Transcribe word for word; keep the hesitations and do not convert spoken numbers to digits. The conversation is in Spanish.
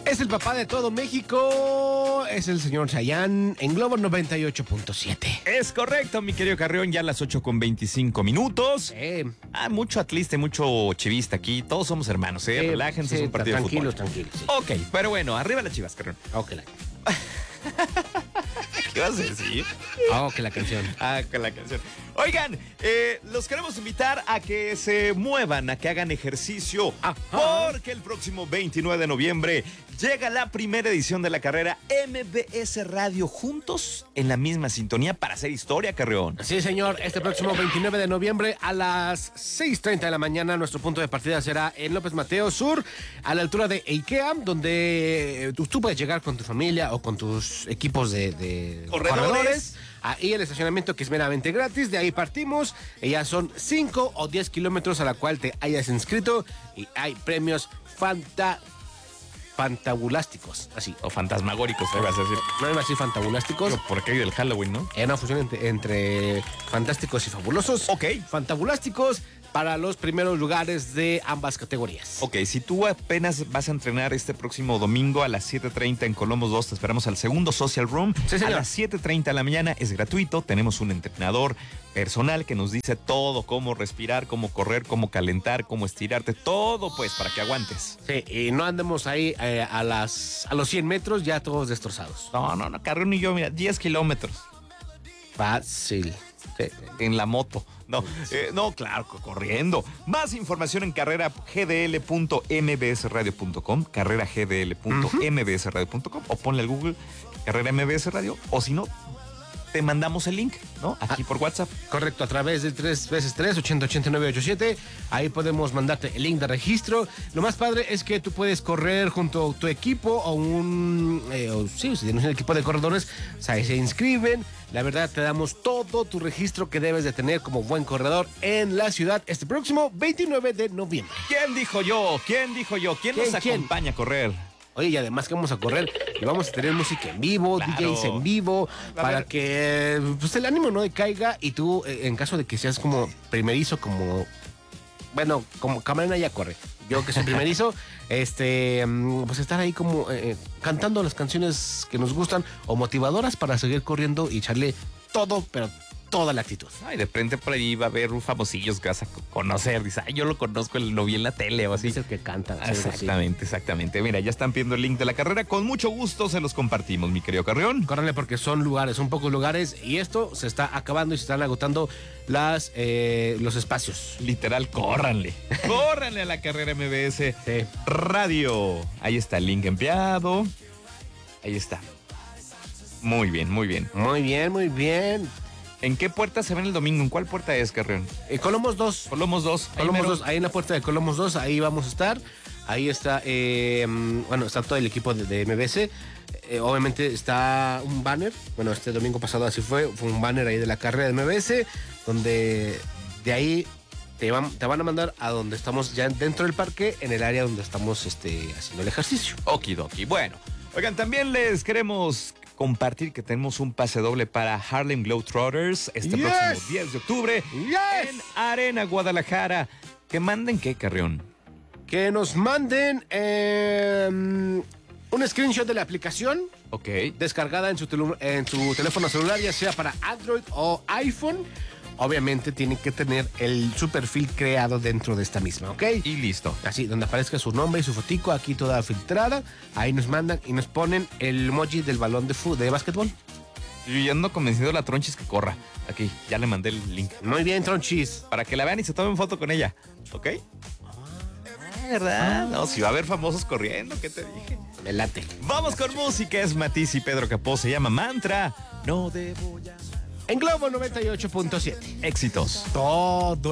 Es el papá de todo México, es el señor Chayanne en Globo noventa y ocho punto siete. Es correcto, mi querido Carrión, ya a las ocho con veinticinco minutos. Eh, Ah, mucho atlista y mucho chivista aquí. Todos somos hermanos, ¿eh? eh, Relájense, sí, es un partido tranquilos, de fútbol. tranquilos. Sí. Ok, pero bueno, arriba las Chivas, Carrión. Ah, ok, la, ¿Qué vas a decir? ah, ok, la canción. Ah, con la canción. Oigan, eh, los queremos invitar a que se muevan, a que hagan ejercicio, Ajá. porque el próximo veintinueve de noviembre llega la primera edición de la carrera M B S Radio, juntos en la misma sintonía para hacer historia, Carrión. Sí, señor, este próximo veintinueve de noviembre a las seis treinta de la mañana, nuestro punto de partida será en López Mateo Sur, a la altura de IKEA, donde tú, tú puedes llegar con tu familia o con tus equipos de, de Corredores. corredores. Ahí el estacionamiento, que es meramente gratis, de ahí partimos. Y ya son cinco o diez kilómetros a la cual te hayas inscrito y hay premios fanta... fantabulásticos, así. O fantasmagóricos, ¿qué vas a decir? No iba a decir fantabulásticos. Por aquello del Halloween, ¿no? Es una fusión entre, entre fantásticos y fabulosos. Ok. Fantabulásticos para los primeros lugares de ambas categorías. Ok, si tú apenas vas a entrenar este próximo domingo a las siete treinta en Columbus dos, te esperamos al segundo Social Room. Sí, señor. A las siete treinta de la mañana, es gratuito. Tenemos un entrenador personal que nos dice todo, cómo respirar, cómo correr, cómo calentar, cómo estirarte, todo pues para que aguantes. Sí, y no andemos ahí eh, a, las, a los cien metros ya todos destrozados. No, no, no, Carrión y yo, mira, diez kilómetros Fácil. Sí. en la moto. No, eh, no, claro, corriendo. Más información en carrera g d l punto m b s radio punto com, carrera g d l punto m b s radio punto com, o ponle al Google carrera M B S Radio, o si no, te mandamos el link, ¿no? Aquí Ah. por WhatsApp. Correcto, a través de tres veces tres, ochenta, ochenta y nueve, ochenta y siete. Ahí podemos mandarte el link de registro. Lo más padre es que tú puedes correr junto a tu equipo o un... Eh, o, sí, si tienes un equipo de corredores, o sea, ahí se inscriben. La verdad, te damos todo tu registro que debes de tener como buen corredor en la ciudad este próximo veintinueve de noviembre. ¿Quién dijo yo? ¿Quién dijo yo? ¿Quién, ¿Quién, nos quién? acompaña a correr? Oye, y además que vamos a correr y vamos a tener música en vivo, Claro. D Js en vivo, A para ver. que pues, el ánimo no decaiga y tú, eh, en caso de que seas como primerizo, como, bueno, como Camarena ya corre, yo que soy primerizo, este, mm, pues estar ahí como eh, cantando las canciones que nos gustan o motivadoras para seguir corriendo y echarle todo, pero toda la actitud. Ay, de frente por ahí va a haber un famosillos que vas a conocer. Dice, ay, yo lo conozco, lo vi en la tele o así. Es el que canta. Ah, Exactamente, exactamente. Mira, ya están pidiendo el link de la carrera. Con mucho gusto se los compartimos, mi querido Carrión. Córranle porque son lugares, son pocos lugares y esto se está acabando y se están agotando las, eh, los espacios. Literal, córranle. Córranle a la carrera M B S Sí. Radio. Ahí está el link enviado. Ahí está. Muy bien, muy bien. Muy bien, muy bien. ¿En qué puerta se ven el domingo? ¿En cuál puerta es, Carrión? Eh, Colomos dos. Colomos dos. Ahí Colomos mero. dos, ahí en la puerta de Colomos dos, ahí vamos a estar. Ahí está, eh, bueno, está todo el equipo de, de M B S. Eh, obviamente está un banner. Bueno, este domingo pasado así fue. Fue un banner ahí de la carrera de M B S, donde de ahí te van, te van a mandar a donde estamos ya dentro del parque, en el área donde estamos este, haciendo el ejercicio. Okidoki. Bueno, oigan, también les queremos compartir que tenemos un pase doble para Harlem Globetrotters este Yes. próximo diez de octubre Yes. en Arena Guadalajara. ¿Que manden qué, Carrión? Que nos manden eh, un screenshot de la aplicación Ok. descargada en su, telu- en su teléfono celular, ya sea para Android o iPhone. Obviamente tienen que tener el, su perfil creado dentro de esta misma, ¿ok? Y listo. Así, donde aparezca su nombre y su fotico, aquí toda filtrada. Ahí nos mandan y nos ponen el emoji del balón de, fu- de básquetbol. Yo ya ando convencido de la Tronchis que corra. Aquí, ya le mandé el link. Muy bien, Tronchis. Para que la vean y se tomen foto con ella. ¿Ok? ¿Verdad? No, si va a haber famosos corriendo, ¿qué te dije? Me late. Vamos con música, es Matiz y Pedro Capó, se llama Mantra. No debo ya. En Globo noventa y ocho punto siete. Éxitos. Todo